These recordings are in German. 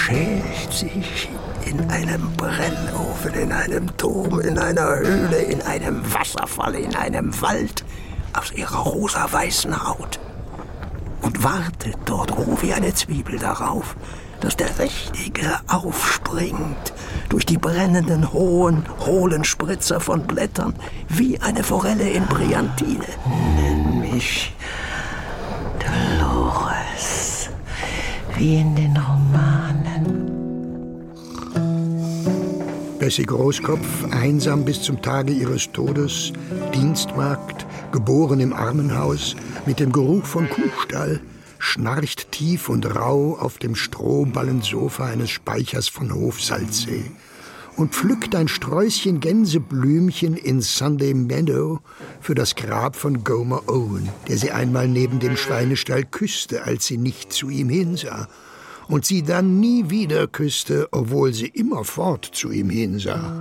schält sich in einem Brennofen, in einem Turm, in einer Höhle, in einem Wasserfall, in einem Wald aus ihrer rosa-weißen Haut und wartet dort roh wie eine Zwiebel darauf, dass der Richtige aufspringt durch die brennenden, hohlen Spritzer von Blättern wie eine Forelle in Brillantine. Nenn mich Dolores, wie in den Romanen. Bessie Großkopf, einsam bis zum Tage ihres Todes, Dienstmagd, geboren im Armenhaus, mit dem Geruch von Kuhstall, schnarcht tief und rau auf dem Strohballensofa eines Speichers von Hof Salzsee und pflückt ein Sträußchen Gänseblümchen in Sunday Meadow für das Grab von Gomer Owen, der sie einmal neben dem Schweinestall küsste, als sie nicht zu ihm hinsah, und sie dann nie wieder küsste, obwohl sie immerfort zu ihm hinsah.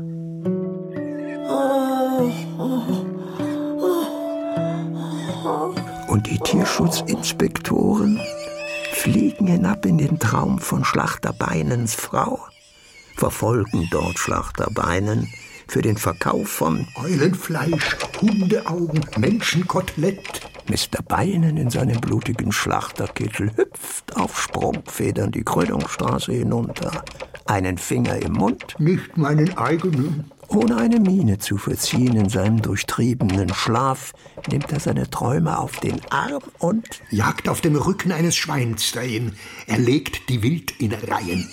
Und die Tierschutzinspektoren fliegen hinab in den Traum von Schlachter Beinens Frau, verfolgen dort Schlachter Beinen für den Verkauf von Eulenfleisch, Hundeaugen, Menschenkotelett. Mr. Beinen in seinem blutigen Schlachterkittel hüpft auf Sprungfedern die Krönungsstraße hinunter, einen Finger im Mund. Nicht meinen eigenen. Ohne eine Miene zu verziehen in seinem durchtriebenen Schlaf, nimmt er seine Träume auf den Arm und jagt auf dem Rücken eines Schweins dahin. Er legt die wild in Reihen.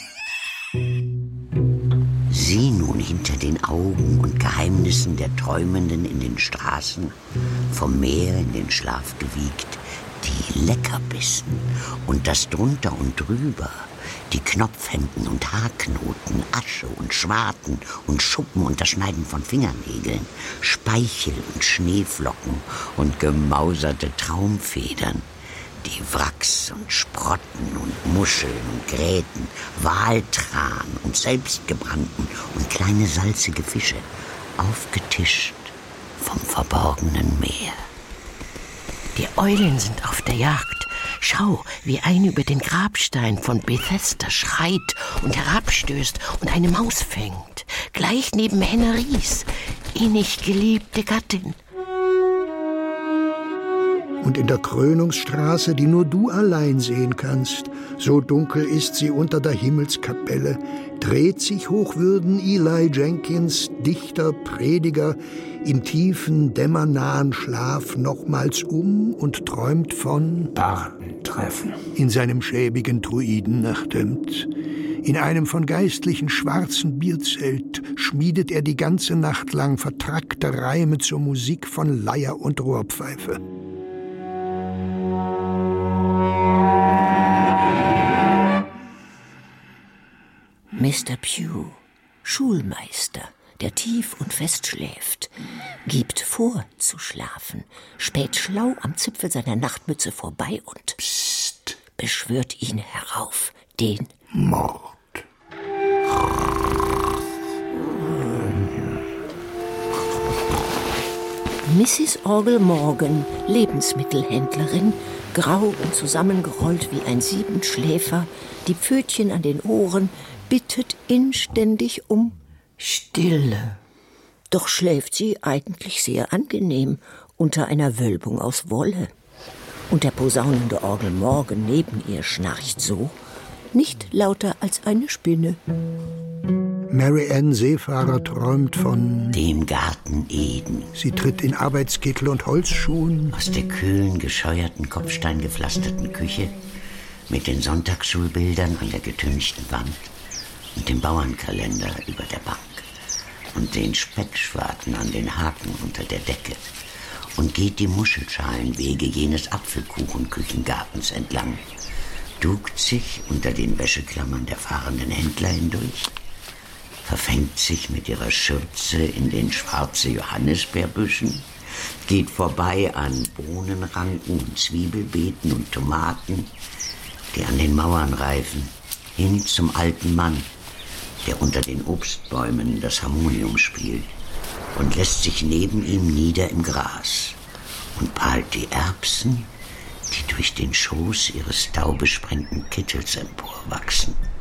Sieh nun hinter den Augen und Geheimnissen der Träumenden in den Straßen, vom Meer in den Schlaf gewiegt, die Leckerbissen und das drunter und drüber, die Knopfhemden und Haarknoten, Asche und Schwarten und Schuppen und das Schneiden von Fingernägeln, Speichel und Schneeflocken und gemauserte Traumfedern, die Wracks und Sprotten und Muscheln und Gräten, Waltran und selbstgebrannten und kleine salzige Fische, aufgetischt vom verborgenen Meer. Die Eulen sind auf der Jagd. Schau, wie eine über den Grabstein von Bethesda schreit und herabstößt und eine Maus fängt, gleich neben Henneries, innig geliebte Gattin. Und in der Krönungsstraße, die nur du allein sehen kannst, so dunkel ist sie unter der Himmelskapelle, dreht sich Hochwürden Eli Jenkins, Dichter, Prediger, im tiefen, dämmernahen Schlaf nochmals um und träumt von Bardentreffen. In seinem schäbigen Druidennachthemd. In einem von Geistlichen schwarzen Bierzelt schmiedet er die ganze Nacht lang vertrackte Reime zur Musik von Leier und Rohrpfeife. Mr. Pugh, Schulmeister, der tief und fest schläft, gibt vor zu schlafen, späht schlau am Zipfel seiner Nachtmütze vorbei und psst, beschwört ihn herauf, den Mord. Mrs. Orgel Morgan, Lebensmittelhändlerin, grau und zusammengerollt wie ein Siebenschläfer, die Pfötchen an den Ohren, bittet inständig um Stille. Doch schläft sie eigentlich sehr angenehm unter einer Wölbung aus Wolle. Und der posaunende Orgel Morgan neben ihr schnarcht so, nicht lauter als eine Spinne. Mary Ann Seefahrer träumt von dem Garten Eden. Sie tritt in Arbeitskittel und Holzschuhen Aus der kühlen, gescheuerten, kopfsteingepflasterten Küche mit den Sonntagsschulbildern an der getünchten Wand und dem Bauernkalender über der Bank und den Speckschwarten an den Haken unter der Decke und geht die Muschelschalenwege jenes Apfelkuchenküchengartens entlang, duckt sich unter den Wäscheklammern der fahrenden Händler hindurch, verfängt sich mit ihrer Schürze in den schwarze Johannisbeerbüschen, geht vorbei an Bohnenranken und Zwiebelbeeten und Tomaten, die an den Mauern reifen, hin zum alten Mann, der unter den Obstbäumen das Harmonium spielt und lässt sich neben ihm nieder im Gras und behalt die Erbsen, die durch den Schoß ihres taubesprengten Kittels emporwachsen.